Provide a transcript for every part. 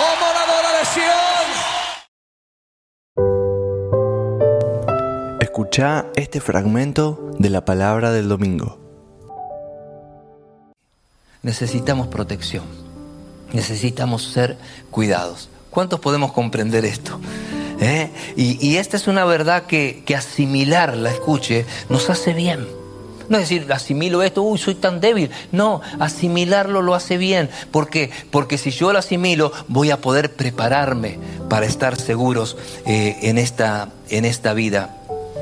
Escucha este fragmento de la palabra del domingo. Necesitamos protección, necesitamos ser cuidados. ¿Cuántos podemos comprender esto? Y esta es una verdad que asimilarla, escuche, nos hace bien. No es decir, asimilo esto, soy tan débil. No, asimilarlo lo hace bien. ¿Por qué? Porque si yo lo asimilo, voy a poder prepararme para estar seguros en esta vida.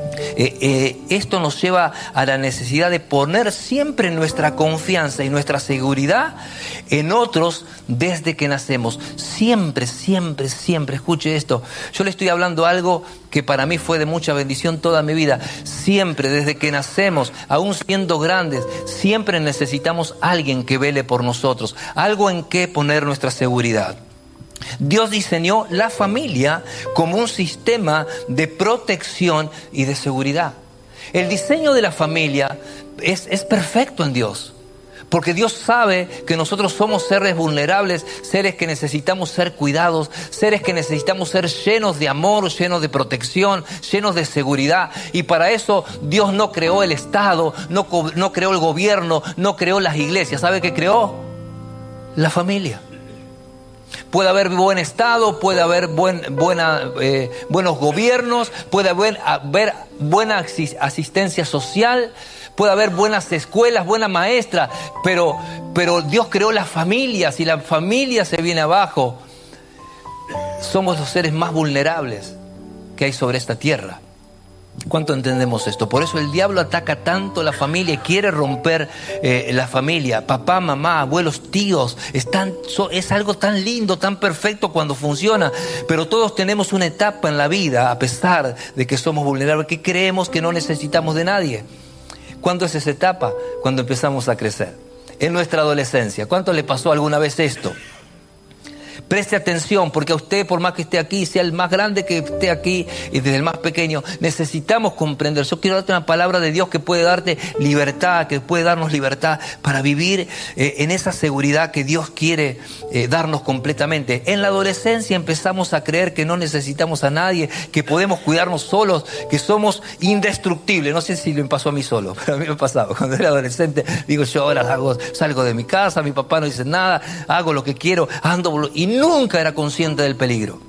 Esto nos lleva a la necesidad de poner siempre nuestra confianza y nuestra seguridad en otros desde que nacemos. Siempre, siempre, siempre. Escuche esto. Yo le estoy hablando algo que para mí fue de mucha bendición toda mi vida. Siempre, desde que nacemos, aún siendo grandes, siempre necesitamos a alguien que vele por nosotros. Algo en que poner nuestra seguridad. Dios diseñó la familia como un sistema de protección y de seguridad. El diseño de la familia es perfecto en Dios, porque Dios sabe que nosotros somos seres vulnerables, seres que necesitamos ser cuidados, seres que necesitamos ser llenos de amor, llenos de protección, llenos de seguridad. Y para eso Dios no creó el Estado, no creó el gobierno, no creó las iglesias. ¿Sabe qué creó? La familia. Puede haber buen Estado, puede haber buenos gobiernos, puede haber buena asistencia social, puede haber buenas escuelas, buena maestra, pero Dios creó las familias. Si la familia se viene abajo, somos los seres más vulnerables que hay sobre esta tierra. ¿Cuánto entendemos esto? Por eso el diablo ataca tanto la familia y quiere romper la familia. Papá, mamá, abuelos, tíos, es algo tan lindo, tan perfecto cuando funciona. Pero todos tenemos una etapa en la vida, a pesar de que somos vulnerables, que creemos que no necesitamos de nadie. ¿Cuándo es esa etapa? Cuando empezamos a crecer. En nuestra adolescencia. ¿Cuánto le pasó alguna vez esto? Preste atención, porque a usted, por más que esté aquí, sea el más grande que esté aquí y desde el más pequeño, necesitamos comprender. Yo quiero darte una palabra de Dios que puede darte libertad, que puede darnos libertad para vivir en esa seguridad que Dios quiere darnos completamente. En la adolescencia empezamos a creer que no necesitamos a nadie, que podemos cuidarnos solos, que somos indestructibles. No sé si me pasó a mí solo, pero a mí me pasaba. Cuando era adolescente, digo, yo ahora salgo de mi casa, mi papá no dice nada, hago lo que quiero, ando y nunca era consciente del peligro.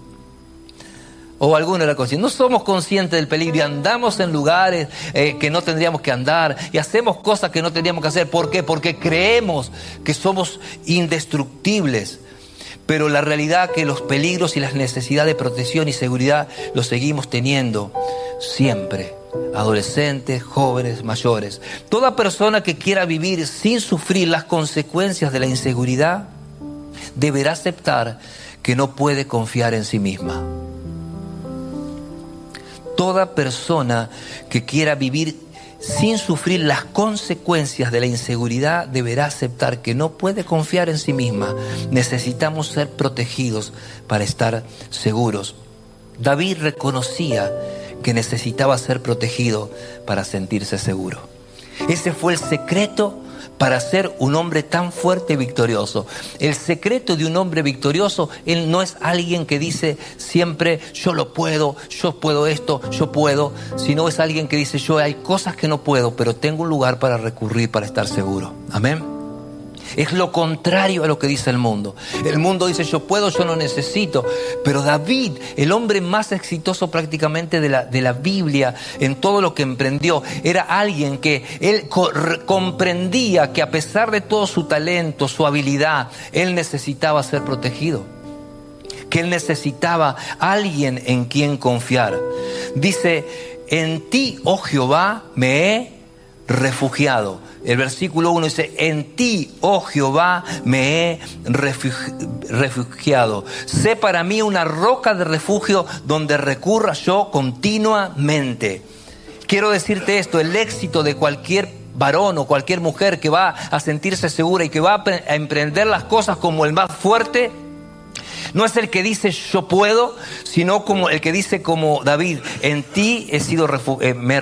O alguno era consciente. No somos conscientes del peligro y andamos en lugares que no tendríamos que andar y hacemos cosas que no tendríamos que hacer. ¿Por qué? Porque creemos que somos indestructibles. Pero la realidad es que los peligros y las necesidades de protección y seguridad los seguimos teniendo siempre. Adolescentes, jóvenes, mayores. Toda persona que quiera vivir sin sufrir las consecuencias de la inseguridad deberá aceptar que no puede confiar en sí misma. Toda persona que quiera vivir sin sufrir las consecuencias de la inseguridad deberá aceptar que no puede confiar en sí misma. Necesitamos ser protegidos para estar seguros. David reconocía que necesitaba ser protegido para sentirse seguro. Ese fue el secreto para ser un hombre tan fuerte y victorioso. El secreto de un hombre victorioso, él no es alguien que dice siempre yo puedo esto, yo puedo, sino es alguien que dice hay cosas que no puedo, pero tengo un lugar para recurrir para estar seguro. Amén. Es lo contrario a lo que dice el mundo. El mundo dice yo puedo, yo no necesito. Pero David, el hombre más exitoso prácticamente de la Biblia, en todo lo que emprendió, era alguien que él comprendía que a pesar de todo su talento, su habilidad, él necesitaba ser protegido. Que él necesitaba alguien en quien confiar. Dice, en ti, oh Jehová, me he refugiado. El versículo 1 dice, en ti, oh Jehová, me he refugiado. Sé para mí una roca de refugio donde recurra yo continuamente. Quiero decirte esto, el éxito de cualquier varón o cualquier mujer que va a sentirse segura y que va a emprender las cosas como el más fuerte, no es el que dice yo puedo, sino como el que dice como David, en ti he sido me